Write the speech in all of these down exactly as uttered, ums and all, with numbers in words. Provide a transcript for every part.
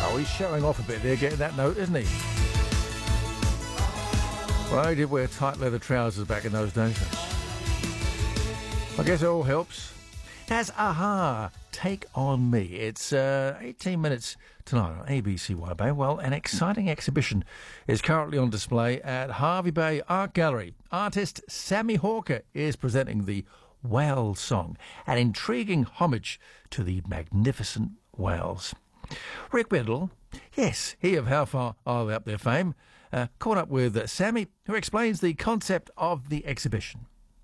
Oh, he's showing off a bit there, getting that note, isn't he? Well, he did wear tight leather trousers back in those days. I guess it all helps. That's a-ha, Take On Me. It's uh, eighteen minutes tonight on A B C Wide Bay. Well, an exciting exhibition is currently on display at Hervey Bay Art Gallery. Artist Sammy Hawker is presenting the Whale Song, an intriguing homage to the magnificent whales. Rick Biddle, yes, he of How Far Are They Up There fame, uh, caught up with uh, Sammy, who explains the concept of the exhibition.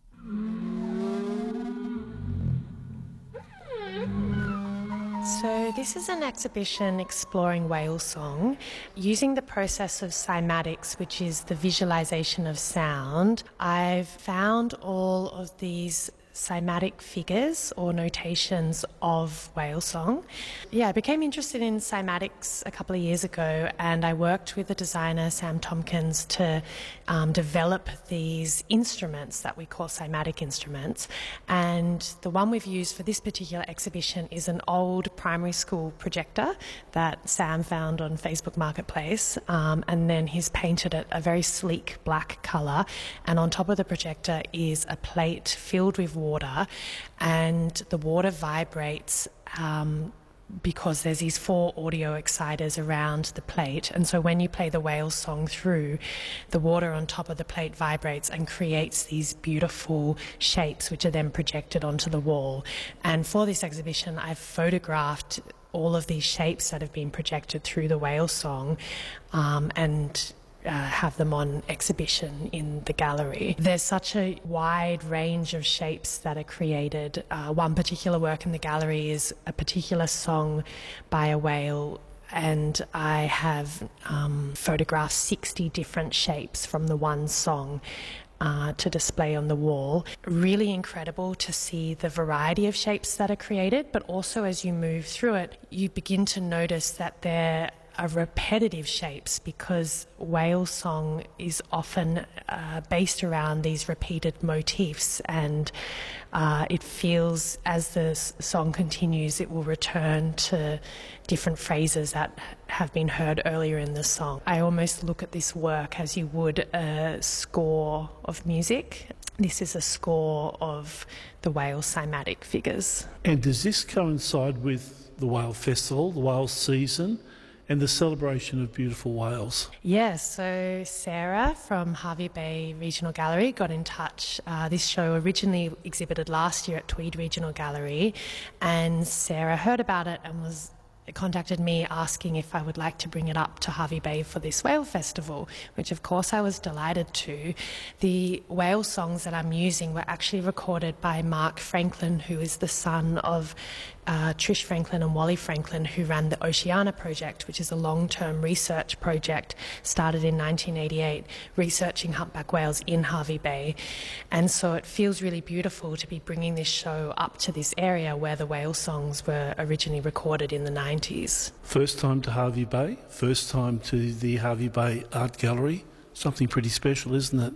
So this is an exhibition exploring whale song using the process of cymatics, which is the visualization of sound. I've found all of these cymatic figures or notations of whale song. Yeah, I became interested in cymatics a couple of years ago, and I worked with the designer Sam Tompkins to um, develop these instruments that we call cymatic instruments. And the one we've used for this particular exhibition is an old primary school projector that Sam found on Facebook Marketplace, um, and then he's painted it a very sleek black colour, and on top of the projector is a plate filled with water, and the water vibrates um, because there's these four audio exciters around the plate, and so when you play the whale song through, the water on top of the plate vibrates and creates these beautiful shapes which are then projected onto the wall. And for this exhibition I've photographed all of these shapes that have been projected through the whale song, um, and Uh, have them on exhibition in the gallery. There's such a wide range of shapes that are created. Uh, one particular work in the gallery is a particular song by a whale, and I have um, photographed sixty different shapes from the one song Uh, to display on the wall. Really incredible to see the variety of shapes that are created, but also as you move through it, you begin to notice that there are repetitive shapes, because whale song is often uh, based around these repeated motifs, and uh, it feels as the s- song continues it will return to different phrases that have been heard earlier in the song. I almost look at this work as you would a score of music. This is a score of the whale cymatic figures. And does this coincide with the whale festival, the whale season, and the celebration of beautiful whales? Yes, so Sarah from Hervey Bay Regional Gallery got in touch. Uh, this show originally exhibited last year at Tweed Regional Gallery, and Sarah heard about it and was contacted me asking if I would like to bring it up to Hervey Bay for this whale festival, which of course I was delighted to. The whale songs that I'm using were actually recorded by Mark Franklin, who is the son of uh, Trish Franklin and Wally Franklin, who ran the Oceana Project, which is a long-term research project started in nineteen eighty-eight, researching humpback whales in Hervey Bay. And so it feels really beautiful to be bringing this show up to this area where the whale songs were originally recorded in the nineties. First time to Hervey Bay, first time to the Hervey Bay Art Gallery. Something pretty special, isn't it?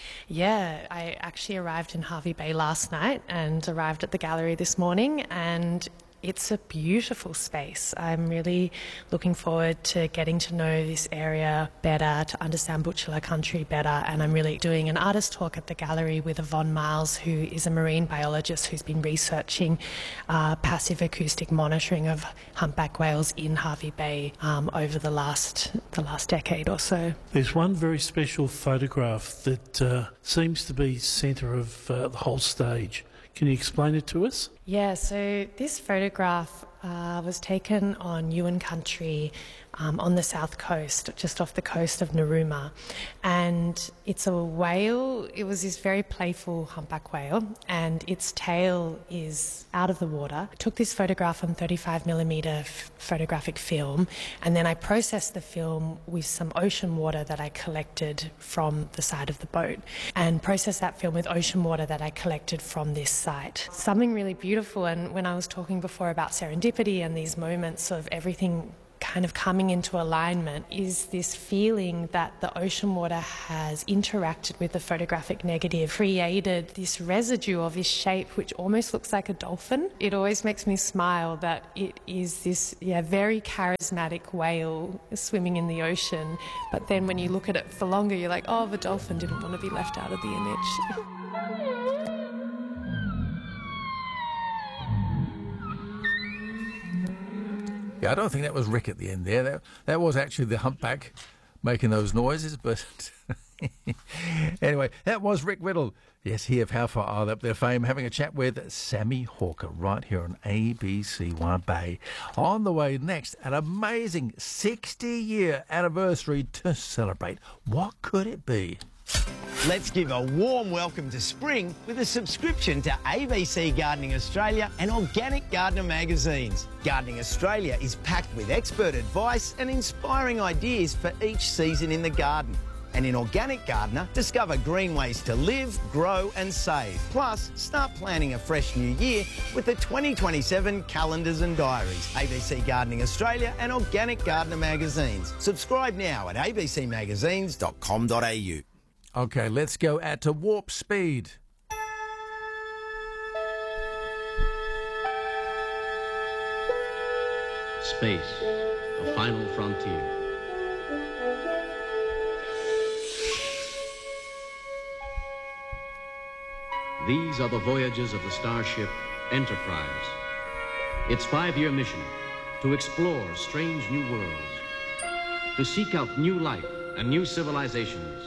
Yeah, I actually arrived in Hervey Bay last night and arrived at the gallery this morning, and it's a beautiful space. I'm really looking forward to getting to know this area better, to understand Butchulla country better, and I'm really doing an artist talk at the gallery with Yvonne Miles, who is a marine biologist who's been researching uh, passive acoustic monitoring of humpback whales in Hervey Bay um, over the last the last decade or so. There's one very special photograph that uh, seems to be centre of uh, the whole stage. Can you explain it to us? Yeah, so this photograph uh, was taken on Yuin country um, on the south coast, just off the coast of Narooma. And it's a whale. It was this very playful humpback whale, and its tail is out of the water. I took this photograph on thirty-five millimeter f- photographic film, and then I processed the film with some ocean water that I collected from the side of the boat, and processed that film with ocean water that I collected from this site. Something really beautiful, and when I was talking before about serendipity and these moments of everything kind of coming into alignment is this feeling that the ocean water has interacted with the photographic negative, created this residue of this shape which almost looks like a dolphin. It always makes me smile that it is this yeah, very charismatic whale swimming in the ocean, but then when you look at it for longer, you're like, oh, the dolphin didn't want to be left out of the image. Yeah, I don't think that was Rick at the end there. That, that was actually the humpback making those noises, but anyway, that was Rick Whittle. Yes, he of How Far Are They Up Their Fame, having a chat with Sammy Hawker right here on A B C One Bay. On the way next, an amazing sixty-year anniversary to celebrate. What could it be? Let's give a warm welcome to spring with a subscription to A B C Gardening Australia and Organic Gardener magazines. Gardening Australia is packed with expert advice and inspiring ideas for each season in the garden. And in Organic Gardener, discover green ways to live, grow and save. Plus, start planning a fresh new year with the twenty twenty-seven calendars and diaries. A B C Gardening Australia and Organic Gardener magazines. Subscribe now at a b c magazines dot com dot a u. Okay, let's go at to warp speed. Space, the final frontier. These are the voyages of the starship Enterprise. Its five-year mission, to explore strange new worlds, to seek out new life and new civilizations,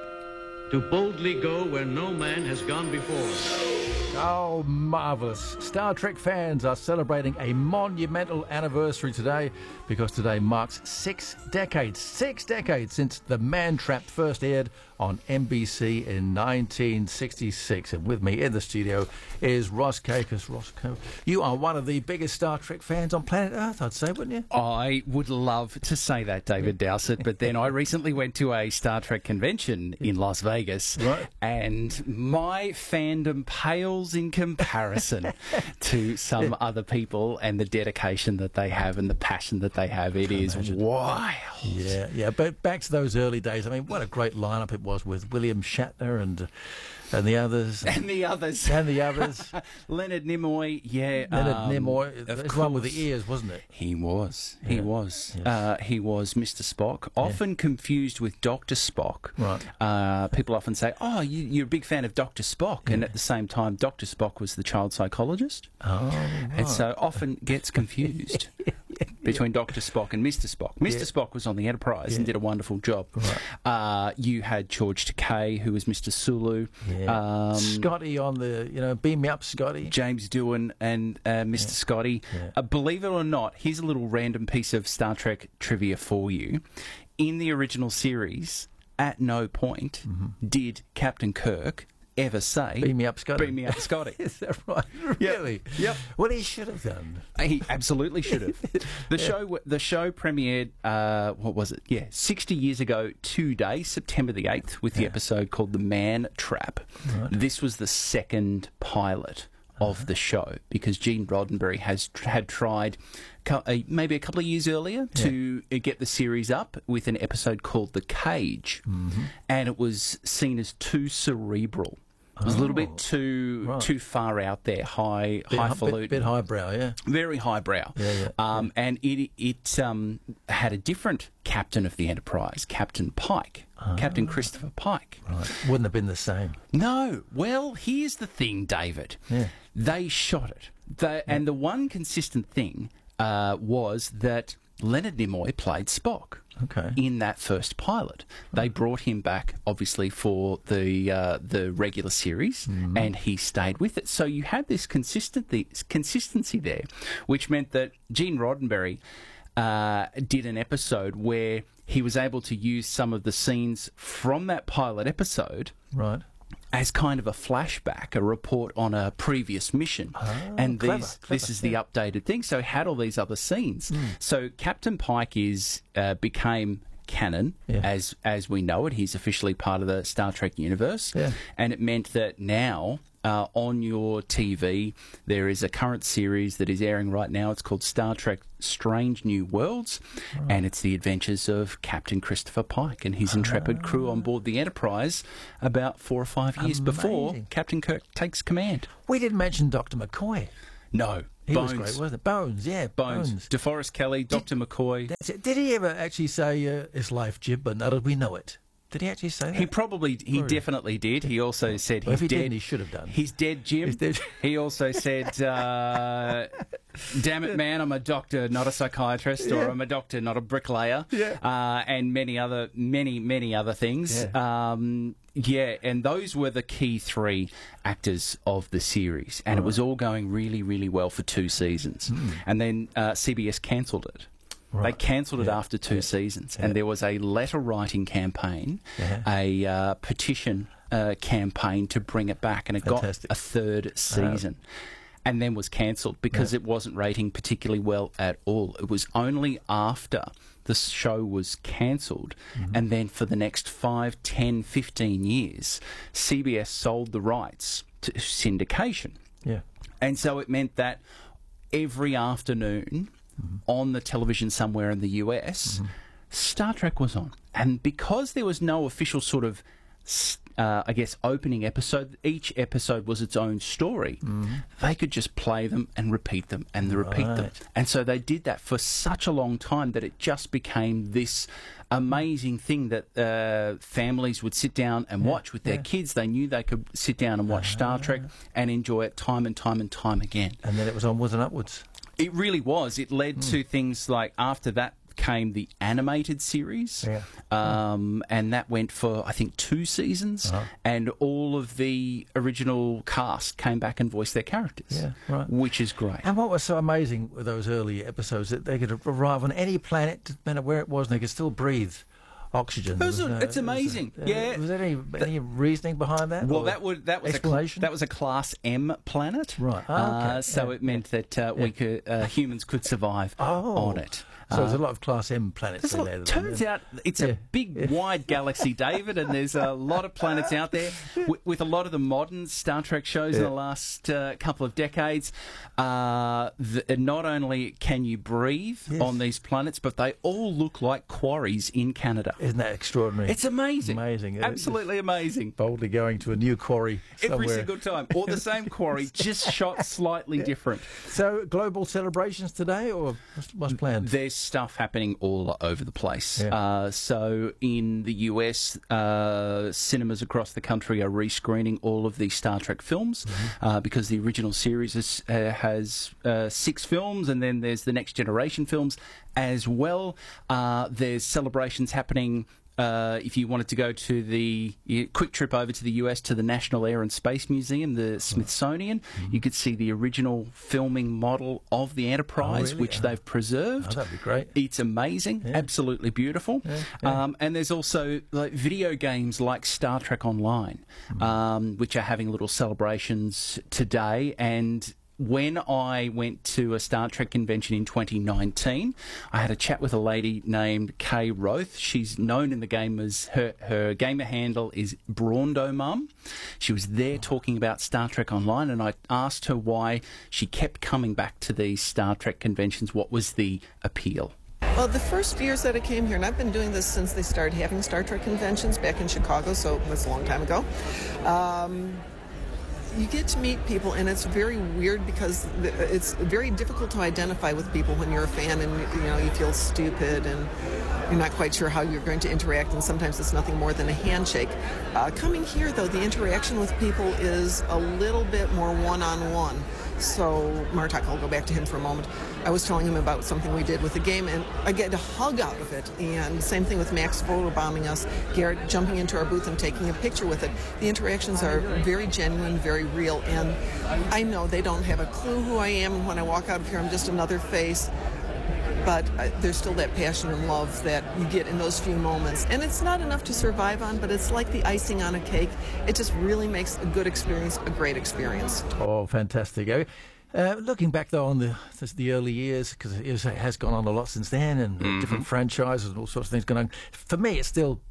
to boldly go where no man has gone before. Oh, marvellous. Star Trek fans are celebrating a monumental anniversary today because today marks six decades, six decades since The Man Trap first aired on N B C in nineteen sixty-six. And with me in the studio is Ross Kakis. Ross, you are one of the biggest Star Trek fans on planet Earth, I'd say, wouldn't you? I would love to say that, David Dowsett, but then I recently went to a Star Trek convention in Las Vegas, right, and my fandom pales in comparison to some other people and the dedication that they have and the passion that they have. It is imagine. wild. Yeah, yeah. But back to those early days, I mean, what a great lineup it was with William Shatner and and the others. And the others. And the others. Leonard Nimoy, yeah. Leonard um, Nimoy. That's the one with the ears, wasn't it? He was. He Yeah. was. Yes. Uh, he was Mister Spock, often confused with Doctor Spock. Right. Uh, people often say, oh, you, you're a big fan of Doctor Spock. And at the same time, Doctor Spock was the child psychologist. Oh, And right. so often gets confused between Doctor Spock and Mister Spock. Mister Yeah. Spock was on the Enterprise Yeah. and did a wonderful job. Right. Uh, you had George Takei, who was Mister Sulu. Yeah. Um, Scotty on the, you know, beam me up, Scotty. James Doohan and uh, Mister Scotty. Yeah. Uh, believe it or not, here's a little random piece of Star Trek trivia for you. In the original series, at no point did Captain Kirk ever say, Beam me up, Scotty. Beam me up, Scotty. Is that right? Really? Yep. What he should have done. He absolutely should have. The show, the show premiered. Uh, what was it? Yeah, sixty years ago today, September the eighth, with the episode called "The Man Trap." This was the second pilot of the show because Gene Roddenberry has had tried co- uh, maybe a couple of years earlier to uh, get the series up with an episode called "The Cage," and it was seen as too cerebral. It was a little bit too right. too far out there, high Bit, highfalutin, bit, bit highbrow, yeah. very highbrow. Yeah, yeah, um, And it it um, had a different captain of the Enterprise, Captain Pike, Captain Christopher Pike. Right. Wouldn't have been the same. No, well, here's the thing, David. Yeah. They shot it, they, and the one consistent thing uh, was that Leonard Nimoy played Spock. Okay. In that first pilot, they brought him back, obviously, for the uh, the regular series, and he stayed with it. So you had this consistency consistency there, which meant that Gene Roddenberry uh, did an episode where he was able to use some of the scenes from that pilot episode. Right. As kind of a flashback, a report on a previous mission. and clever, these, clever, this is the updated thing. So it had all these other scenes. So Captain Pike is uh, became canon Yeah. as as we know it. He's officially part of the Star Trek universe. Yeah. And it meant that now uh, on your T V, there is a current series that is airing right now. It's called Star Trek Strange New Worlds, right. and it's the adventures of Captain Christopher Pike and his intrepid ah. crew on board the Enterprise about four or five years Amazing. before Captain Kirk takes command. We didn't mention Doctor McCoy. No. He Bones. was great, wasn't it? Bones, yeah. Bones. Bones. DeForest Kelly, Doctor Did, McCoy. That's it. Did he ever actually say, uh, it's life, Jib, but not as we know it? Did he actually say that? He probably, he or definitely did. He also said well, he's if he dead. Didn't, he should have done. He's dead, Jim. He's dead. He also said, uh, damn it, man, I'm a doctor, not a psychiatrist, yeah. or I'm a doctor, not a bricklayer. Yeah. Uh, and many other, many, many other things. Yeah. Um, yeah, and those were the key three actors of the series. And right. it was all going really, really well for two seasons. Mm. And then uh, C B S cancelled it. Right. They cancelled it yeah. after two yeah. seasons, yeah. and there was a letter-writing campaign, yeah. a uh, petition uh, campaign to bring it back, and it Fantastic. got a third season, uh, and then was cancelled because yeah. it wasn't rating particularly well at all. It was only after the show was cancelled, mm-hmm. and then for the next five, ten, fifteen years, C B S sold the rights to syndication. Yeah. And so it meant that every afternoon, mm-hmm. on the television somewhere in the U S, mm-hmm. Star Trek was on. And because there was no official sort of, uh, I guess, opening episode, each episode was its own story, mm-hmm. they could just play them and repeat them and repeat right. them. And so they did that for such a long time that it just became this amazing thing that uh, families would sit down and yeah, watch with their yeah. kids. They knew they could sit down and watch uh-huh. Star Trek and enjoy it time and time and time again. And then it was onwards and upwards. It really was. It led mm. to things like, after that came the animated series, yeah. um, and that went for, I think, two seasons, uh-huh. and all of the original cast came back and voiced their characters, yeah, right. which is great. And what was so amazing with those early episodes, that they could arrive on any planet, no matter where it was, and they could still breathe oxygen. It was a, no, it's amazing. Was there, yeah. Was there any, any reasoning behind that? Well, that would that was explanation? A, that was a Class M planet, right? Oh, okay. uh, so yeah. it meant that uh, we could uh, humans could survive oh. on it. So there's uh, a lot of Class M planets in there. Turns out it's yeah. a big, yeah. wide galaxy, David, and there's a lot of planets out there. With, with a lot of the modern Star Trek shows yeah. in the last uh, couple of decades, uh, the, not only can you breathe yes. on these planets, but they all look like quarries in Canada. Isn't that extraordinary? It's amazing. Amazing. Absolutely amazing. Boldly going to a new quarry somewhere. Every single time. Or the same quarry, just shot slightly yeah. different. So, global celebrations today, or what's planned? There's stuff happening all over the place. Yeah. Uh, so in the U S, uh, cinemas across the country are rescreening all of the Star Trek films, mm-hmm. uh, because the original series is, uh, has uh, six films, and then there's the Next Generation films as well. Uh, there's celebrations happening. Uh, if you wanted to go to the you, quick trip over to the U S to the National Air and Space Museum, the Smithsonian, mm-hmm. you could see the original filming model of the Enterprise, oh, really? which oh. they've preserved. Oh, that'd be great. It's amazing, yeah. absolutely beautiful. Yeah, yeah. Um, and there's also like video games like Star Trek Online, mm-hmm. um, which are having little celebrations today. And when I went to a Star Trek convention in twenty nineteen, I had a chat with a lady named Kay Roth. She's known in the game as, her, her gamer handle is Braundo Mum. She was there talking about Star Trek Online, and I asked her why she kept coming back to these Star Trek conventions. What was the appeal? Well, the first years that I came here, and I've been doing this since they started having Star Trek conventions back in Chicago, so that's a long time ago. Um, You get to meet people, and it's very weird because it's very difficult to identify with people when you're a fan, and you know you feel stupid and you're not quite sure how you're going to interact, and sometimes it's nothing more than a handshake. Uh, coming here, though, the interaction with people is a little bit more one-on-one. So, Martok, I'll go back to him for a moment. I was telling him about something we did with the game, and I get a hug out of it. And same thing with Max photobombing us, Garrett jumping into our booth and taking a picture with it. The interactions are very genuine, very real, and I know they don't have a clue who I am, and when I walk out of here, I'm just another face. But uh, there's still that passion and love that you get in those few moments. And it's not enough to survive on, but it's like the icing on a cake. It just really makes a good experience a great experience. Oh, fantastic. Uh, looking back, though, on the the early years, because it has gone on a lot since then, and mm-hmm. different franchises and all sorts of things going on, for me, it's still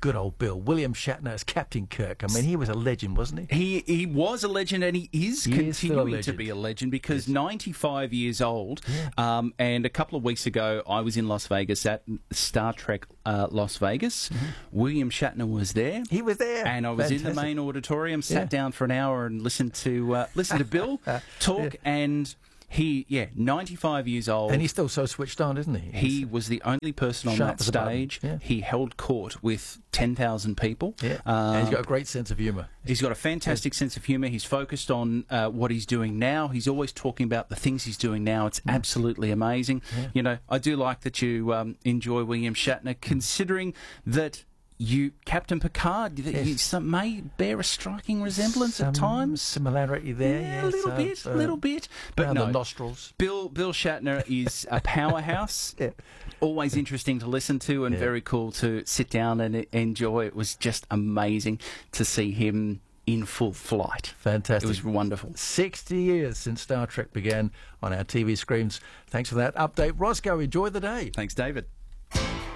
good old Bill. William Shatner as Captain Kirk. I mean, he was a legend, wasn't he? He he was a legend, and he is He is still a continuing to legend. be a legend because ninety-five years old. Yeah. Um, and a couple of weeks ago, I was in Las Vegas at Star Trek uh, Las Vegas. Mm-hmm. William Shatner was there. He was there. And I was in the Fantastic. main auditorium, sat Yeah. down for an hour and listened to uh, listened to Bill talk. And he, yeah, ninety-five years old. And he's still so switched on, isn't he? He was the only person on Sharp that as a button, stage. yeah. He held court with ten thousand people. Yeah. Um, and he's got a great sense of humour. He's got a fantastic sense of humour. He's focused on uh, what he's doing now. He's always talking about the things he's doing now. It's absolutely amazing. You know, I do like that you um, enjoy William Shatner, considering that you, Captain Picard, that Yes. you some, may bear a striking resemblance Some at times. similarity there. Yeah, yes, a little uh, bit, a uh, little bit. But around no, the nostrils. Bill Bill Shatner is a powerhouse. Yeah. Always interesting to listen to and Yeah. very cool to sit down and e- enjoy. It was just amazing to see him in full flight. Fantastic. It was wonderful. sixty years since Star Trek began on our T V screens. Thanks for that update. Roscoe, enjoy the day. Thanks, David.